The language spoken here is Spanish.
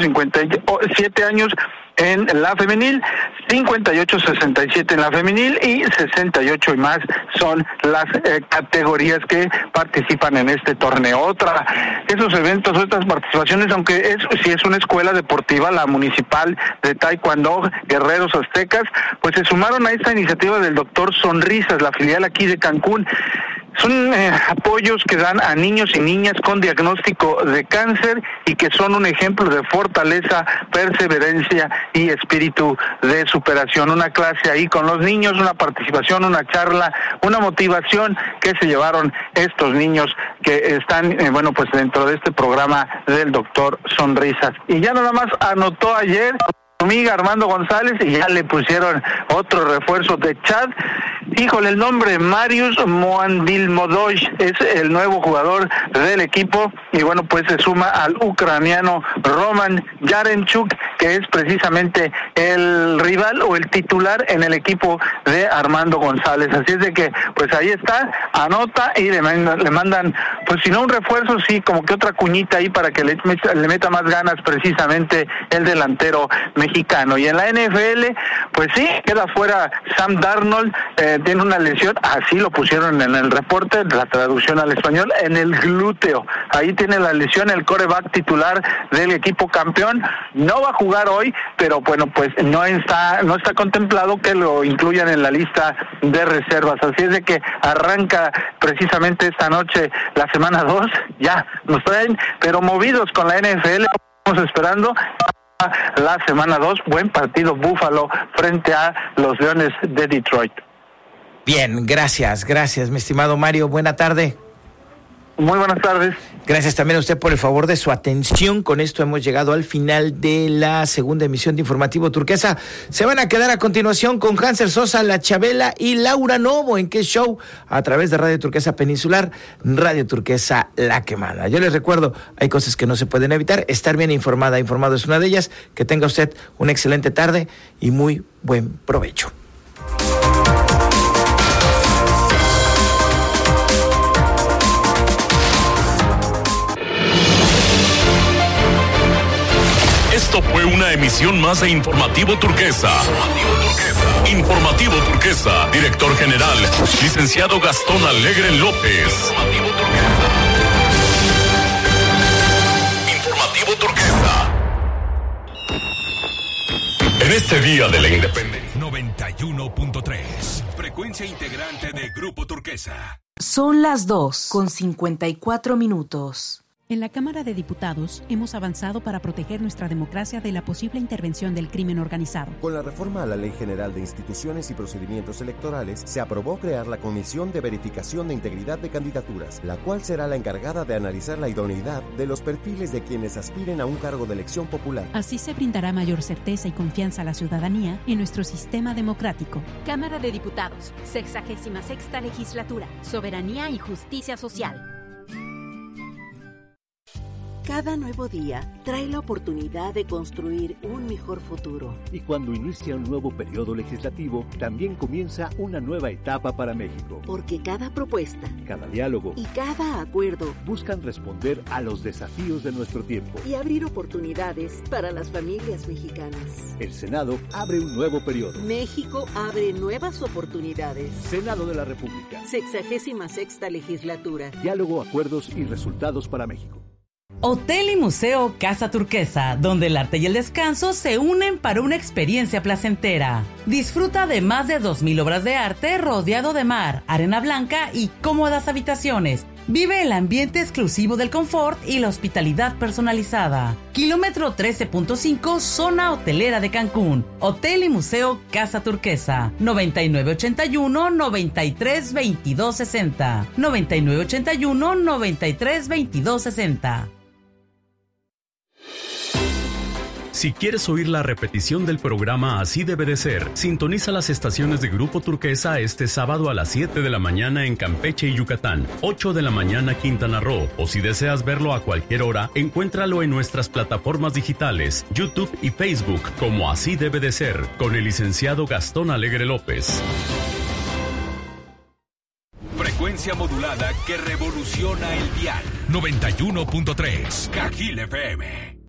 57 años en la femenil, 58-67 en la femenil y 68 y más son las categorías que participan en este torneo. Esos eventos, estas participaciones, aunque sí es una escuela deportiva, la municipal de Taekwondo Guerreros Aztecas, pues se sumaron a esta iniciativa del doctor Sonrisas, la filial aquí de Cancún. Son apoyos que dan a niños y niñas con diagnóstico de cáncer y que son un ejemplo de fortaleza, perseverancia y espíritu de superación. Una clase ahí con los niños, una participación, una charla, una motivación que se llevaron estos niños que están, pues dentro de este programa del doctor Sonrisas. Y ya nada más anotó ayer amiga Armando González y ya le pusieron otro refuerzo de Chad. Híjole, el nombre Marius Moandilmodoy es el nuevo jugador del equipo y bueno, pues se suma al ucraniano Roman Yarenchuk, que es precisamente el rival o el titular en el equipo de Armando González. Así es de que, pues ahí está, anota y le mandan, pues si no un refuerzo, sí, como que otra cuñita ahí para que le meta más ganas precisamente el delantero mexicano. Y en la NFL, pues sí, queda fuera Sam Darnold, tiene una lesión, así lo pusieron en el reporte, la traducción al español, en el glúteo. Ahí tiene la lesión el quarterback titular del equipo campeón. No va a jugar hoy, pero bueno, pues no está contemplado que lo incluyan en la lista de reservas. Así es de que arranca precisamente esta noche la semana 2, ya nos traen, pero movidos con la NFL, estamos esperando la semana 2, buen partido Buffalo frente a los Leones de Detroit. Bien, gracias, mi estimado Mario, buena tarde. Muy buenas tardes. Gracias también a usted por el favor de su atención. Con esto hemos llegado al final de la segunda emisión de Informativo Turquesa. Se van a quedar a continuación con Hansel Sosa, La Chabela y Laura Novo. ¿En qué show? A través de Radio Turquesa Peninsular, Radio Turquesa La Quemada. Yo les recuerdo, hay cosas que no se pueden evitar. Estar bien informado es una de ellas. Que tenga usted una excelente tarde y muy buen provecho. Esto fue una emisión más de Informativo Turquesa. Informativo Turquesa, director general, licenciado Gastón Alegre López. Informativo Turquesa. En este día de la independencia. 91.3, frecuencia integrante de Grupo Turquesa. Son las 2:54. En la Cámara de Diputados hemos avanzado para proteger nuestra democracia de la posible intervención del crimen organizado. Con la reforma a la Ley General de Instituciones y Procedimientos Electorales, se aprobó crear la Comisión de Verificación de Integridad de Candidaturas, la cual será la encargada de analizar la idoneidad de los perfiles de quienes aspiren a un cargo de elección popular. Así se brindará mayor certeza y confianza a la ciudadanía en nuestro sistema democrático. Cámara de Diputados, 66ª Legislatura, Soberanía y Justicia Social. Cada nuevo día trae la oportunidad de construir un mejor futuro. Y cuando inicia un nuevo periodo legislativo, también comienza una nueva etapa para México. Porque cada propuesta, cada diálogo y cada acuerdo buscan responder a los desafíos de nuestro tiempo y abrir oportunidades para las familias mexicanas. El Senado abre un nuevo periodo. México abre nuevas oportunidades. Senado de la República. 66ª Legislatura. Diálogo, acuerdos y resultados para México. Hotel y Museo Casa Turquesa, donde el arte y el descanso se unen para una experiencia placentera. Disfruta de más de 2,000 obras de arte rodeado de mar, arena blanca y cómodas habitaciones. Vive el ambiente exclusivo del confort y la hospitalidad personalizada. Kilómetro 13.5, zona hotelera de Cancún. Hotel y Museo Casa Turquesa. 9981-932260. 9981-932260. Si quieres oír la repetición del programa Así Debe de Ser, sintoniza las estaciones de Grupo Turquesa este sábado a las 7 de la mañana en Campeche y Yucatán, 8 de la mañana Quintana Roo, o si deseas verlo a cualquier hora, encuéntralo en nuestras plataformas digitales, YouTube y Facebook, como Así Debe de Ser, con el licenciado Gastón Alegre López. Frecuencia modulada que revoluciona el dial. 91.3, Cajil FM.